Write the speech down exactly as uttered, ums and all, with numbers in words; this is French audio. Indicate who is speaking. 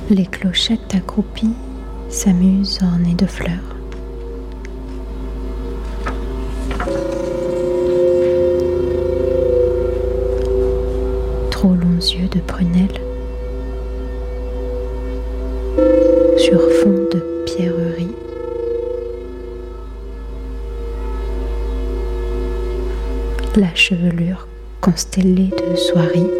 Speaker 1: Les clochettes accroupies s'amusent ornées de fleurs. Trop longs yeux de prunelle sur fond de pierreries. La chevelure constellée de soieries.